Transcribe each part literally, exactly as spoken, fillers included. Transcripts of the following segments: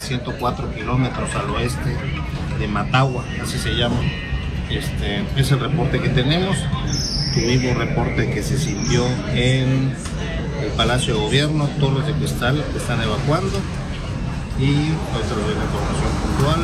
ciento cuatro kilómetros al oeste de Matagua, así se llama. Este, es el reporte que tenemos. Tuvimos reporte que se sintió en el Palacio de Gobierno, Torres de Cristal, que están evacuando, y otra vez la información puntual.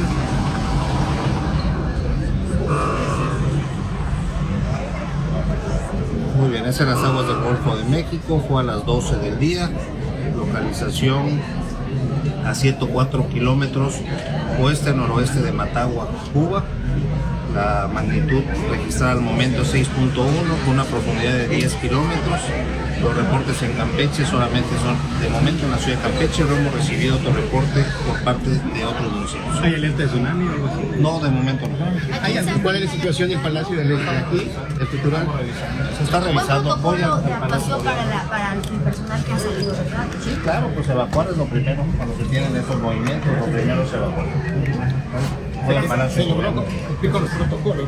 Muy bien, es en las aguas del Golfo de México, fue a las doce del día, localización a ciento cuatro kilómetros oeste-noroeste de Matagua, Cuba. La magnitud registrada al momento es seis punto uno con una profundidad de diez kilómetros. Los reportes en Campeche solamente son de momento en la ciudad de Campeche. No hemos recibido otro reporte por parte de otros municipios. ¿Hay alerta de tsunami o algo así? No, de momento no. ¿Hay algo? ¿Cuál es la situación del Palacio de Ley aquí, estructural? Se está revisando. ¿Fue un protocolo de actuación para, la, para el personal que ha salido de verdad? Sí, claro, pues evacuar es lo primero. Cuando se tienen esos movimientos, lo primero es evacuar. Voy al Palacio. Se logró, explico los protocolos.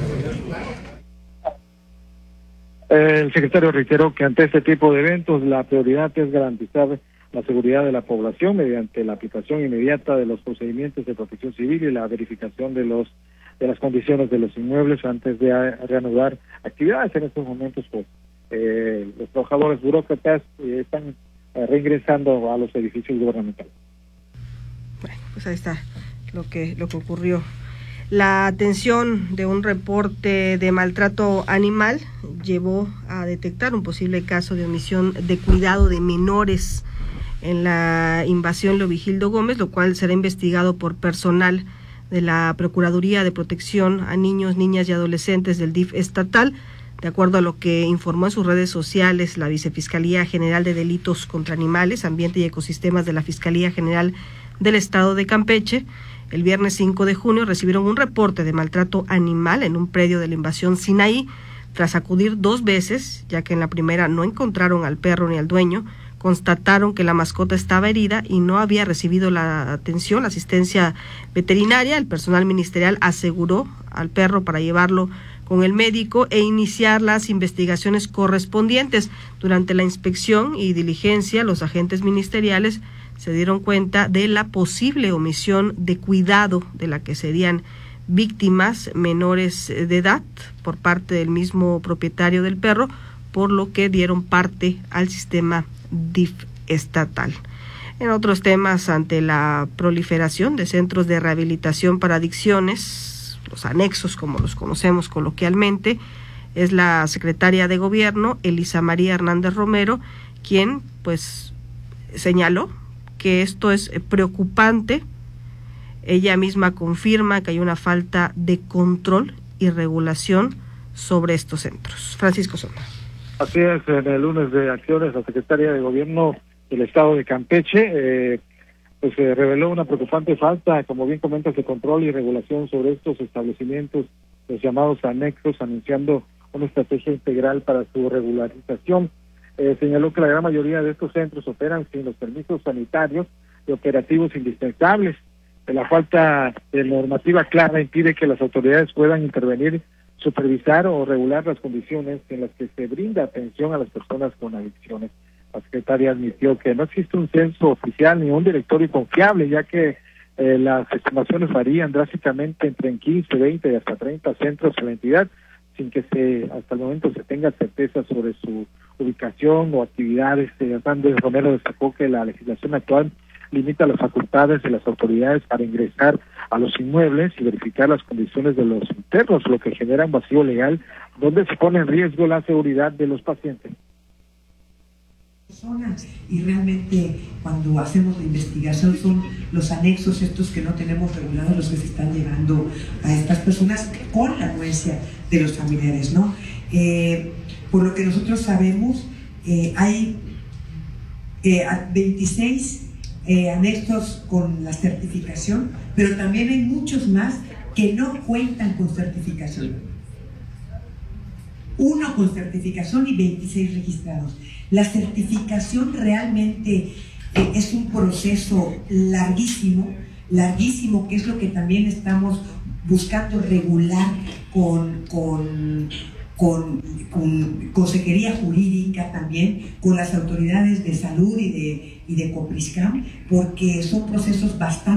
El secretario reiteró que ante este tipo de eventos la prioridad es garantizar la seguridad de la población mediante la aplicación inmediata de los procedimientos de protección civil y la verificación de los de las condiciones de los inmuebles antes de a, reanudar actividades. En estos momentos, pues, eh, los trabajadores burócratas eh, están eh, reingresando a los edificios gubernamentales. Bueno, pues ahí está lo que lo que ocurrió. La atención de un reporte de maltrato animal llevó a detectar un posible caso de omisión de cuidado de menores en la invasión Leovigildo Gómez, lo cual será investigado por personal de la Procuraduría de Protección a Niños, Niñas y Adolescentes del D I F estatal. De acuerdo a lo que informó en sus redes sociales la Vicefiscalía General de Delitos contra Animales, Ambiente y Ecosistemas de la Fiscalía General del Estado de Campeche, el viernes cinco de junio recibieron un reporte de maltrato animal en un predio de la invasión Sinaí, tras acudir dos veces, ya que en la primera no encontraron al perro ni al dueño. Constataron que la mascota estaba herida y no había recibido la atención, la asistencia veterinaria. El personal ministerial aseguró al perro para llevarlo con el médico e iniciar las investigaciones correspondientes. Durante la inspección y diligencia, los agentes ministeriales se dieron cuenta de la posible omisión de cuidado de la que serían víctimas menores de edad por parte del mismo propietario del perro, por lo que dieron parte al sistema D I F estatal. En otros temas, ante la proliferación de centros de rehabilitación para adicciones, los anexos como los conocemos coloquialmente, es la secretaria de Gobierno, Elisa María Hernández Romero, quien pues señaló que esto es preocupante. Ella misma confirma que hay una falta de control y regulación sobre estos centros. Francisco Sombra. Así es, en el lunes de acciones, la secretaria de Gobierno del Estado de Campeche eh, pues se eh, reveló una preocupante falta, como bien comentas, de control y regulación sobre estos establecimientos, los llamados anexos, anunciando una estrategia integral para su regularización. Eh, señaló que la gran mayoría de estos centros operan sin los permisos sanitarios y operativos indispensables. La falta de normativa clara impide que las autoridades puedan intervenir, supervisar o regular las condiciones en las que se brinda atención a las personas con adicciones. La secretaria admitió que no existe un censo oficial ni un directorio confiable, ya que eh, las estimaciones varían drásticamente entre quince, veinte y hasta treinta centros en la entidad, sin que se hasta el momento se tenga certeza sobre su ubicación o actividades. Hernández Romero destacó que la legislación actual limita las facultades de las autoridades para ingresar a los inmuebles y verificar las condiciones de los internos, lo que genera un vacío legal donde se pone en riesgo la seguridad de los pacientes. Y realmente cuando hacemos la investigación son los anexos estos que no tenemos regulados los que se están llegando a estas personas con la anuencia de los familiares, ¿no? Eh, por lo que nosotros sabemos, eh, hay eh, veintiséis eh, anexos con la certificación, pero también hay muchos más que no cuentan con certificación. Uno con certificación y veintiséis registrados. La certificación realmente eh, es un proceso larguísimo, larguísimo, que es lo que también estamos buscando regular con, con, con, con consejería jurídica también, con las autoridades de salud y de, y de Copriscam, porque son procesos bastante